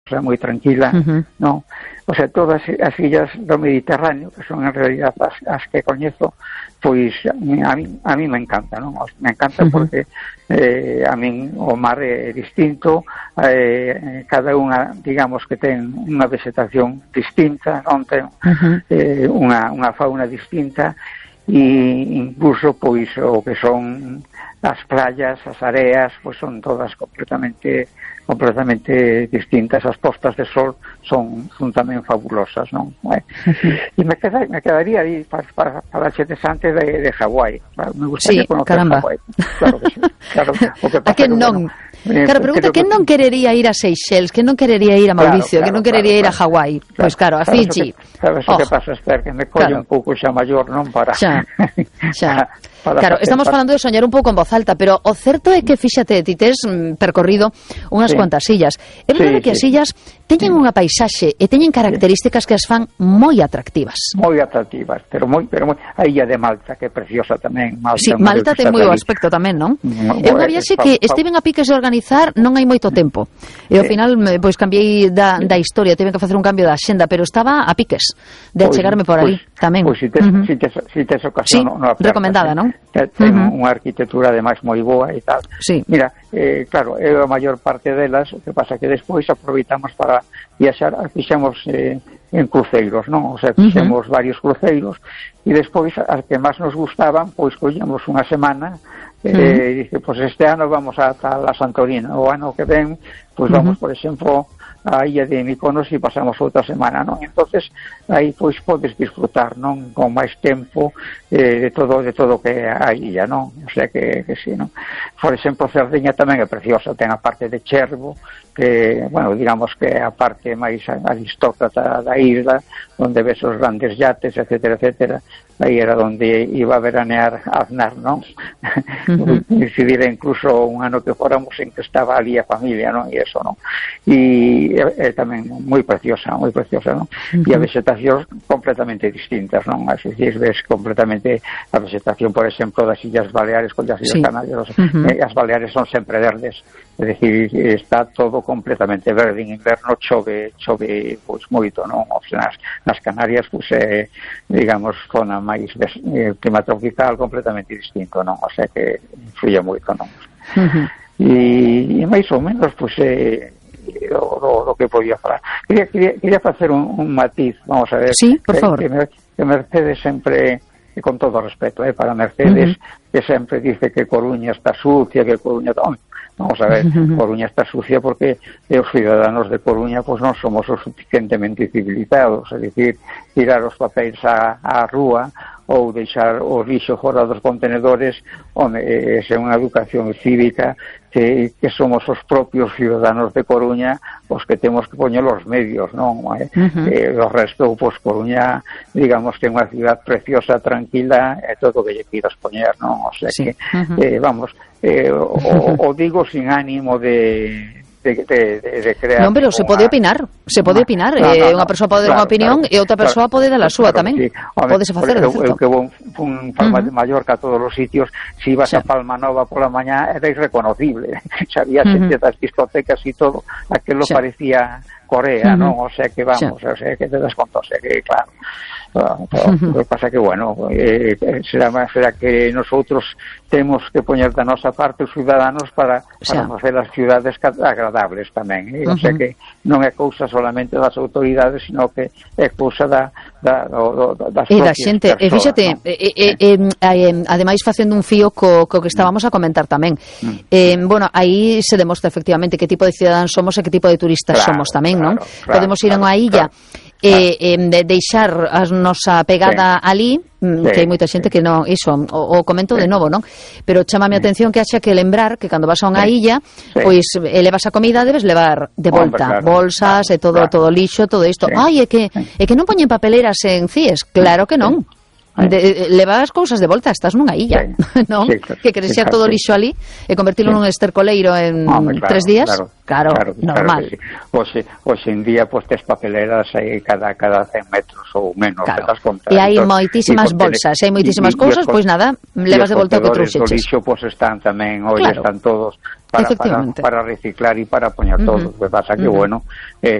moi tranquila, non? O sea, todas as illas do Mediterráneo, que son en realidad as que coñezo, pois a mí me encanta, non? Me encanta porque a min o mar é distinto, cada unha, digamos, que ten unha vegetación distinta, non ten unha fauna distinta, e incluso pois o que son as playas, as areas, pois son todas completamente distintas. As postas de sol son tamén fabulosas, non? E me quedaría aí para xentes antes de Hawái. Me gustaría conocer Hawái. Claro que sí. Claro, a que non? Claro, pregunta, que non querería ir a Seychelles, que non querería ir a Mauricio, que non querería ir a Hawái? Pois claro, a Fiji. Sabes o que pasa, Esther, que me colle un pouco xa maior, non? Xa. Claro, estamos falando de soñar un pouco en voz alta, pero o certo é que, fíxate, ti tes percorrido unhas cuantas illas. É verdade que as illas teñen unha paisaxe e teñen características que as fan moi atractivas. Moi atractivas, pero moi a illa de Malta, que é preciosa tamén. Malta ten moi bo aspecto tamén, non? É unha viaxe que estiven a piques de organizar non hai moito tempo. E ao final, pois, cambiei da historia, tiven que facer un cambio da axenda, pero estaba a piques de achegarme por ali tamén. Pois si tes ocasión, recomendada, non? Ten unha arquitectura ademais moi boa e tal. Mira, claro, a maior parte delas, o que pasa que despois aproveitamos para viaxar, fixemos en cruceiros, non? O sea, fixemos varios cruceiros e despois as que máis nos gustaban, pois collíamos unha semana e dice, pois este ano vamos a Santorina, o ano que ven pois vamos, por exemplo, a illa de Mykonos e pasamos outra semana, non? Entonces aí pois podes disfrutar, non? Con máis tempo de todo que é a illa, non? O sea que sí, non? Por exemplo, Cerdeña tamén é preciosa, ten a parte de Chervo, que, bueno, digamos que é a parte máis aristócrata da isla, onde ves os grandes yates, etcétera. Aí era onde iba a veranear Aznar, non? Decidira incluso un ano que fóramos en que estaba ali a familia, non? E eso, non? E é tamén moi preciosa, non? E a vegetación completamente distintas, non? Así ves completamente a vegetación, por exemplo, das Illas Baleares con as Illas Canarias. As Baleares son sempre verdes, é dicir, está todo completamente verde. En inverno chove pois moito, non? O sea, nas Canarias, pois digamos, zona máis clima tropical completamente distinto, non? O sea que influye moito, non? E máis ou menos, pois do que podía falar. Quería facer un matiz, vamos a ver. Sí, por favor. Que Mercedes sempre, con todo respeto, para Mercedes, que sempre dice que Coruña está sucia, que Coruña... Vamos a ver, Coruña está sucia porque os ciudadanos de Coruña pues non somos o suficientemente civilizados, é dicir, tirar os papéis á rúa ou deixar o lixo fora dos contenedores, é unha educación cívica que somos os propios ciudadanos de Coruña os que temos que poñer os medios, non? O resto, pues Coruña, digamos, ten unha ciudad preciosa, tranquila, e todo o que lle pidas poñer, non? O sea que, vamos, o digo sin ánimo de crear... Non, pero se pode opinar, unha persoa pode dar unha opinión e outra persoa pode dar a súa tamén. Podese facer, de certo. Eu que vou un Palma de Mallorca a todos os sitios, se ibas a Palma Nova pola mañá era irreconocible. Sabía xente das discotecas e todo, aquilo parecía Corea, non? O sea que vamos, o sea que te das conta, o sea que claro. O que pasa que, bueno, será que nosotros temos que poñer da nosa parte os ciudadanos para facer as ciudades agradables tamén, o sea que non é cousa solamente das autoridades, sino que é cousa das propias xente. E fíxate, ademais facendo un fío co que estábamos a comentar tamén, bueno, aí se demostra efectivamente que tipo de cidadáns somos e que tipo de turistas somos tamén, non? Podemos ir a unha illa de deixar a nosa pegada ali, que hai moita xente que non, iso, o comento de novo, non? Pero chámame a atención que haxa que lembrar que cando vas a unha illa, pois elevas a comida, debes levar de volta bolsas e todo lixo, todo isto. Ai, é que non poñen papeleras en CIES, claro que non. Leva as cousas de volta, estás nunha illa, non? Que queres xer todo lixo ali e convertilo nun estercoleiro en 3 días, claro, normal. Hoxe en día pues tes papeleras aí cada 100 metros ou menos, e hai moitísimas bolsas, hai moitísimas cousas, pois nada, levas de volta o que trouxeches. Os lixo pues están tamén, están todos para reciclar e para poñer todo. O que pasa que, bueno,